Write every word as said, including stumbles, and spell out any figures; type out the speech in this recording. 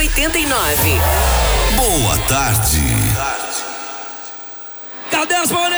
oitenta e nove. Boa tarde. Cadê as mulheres?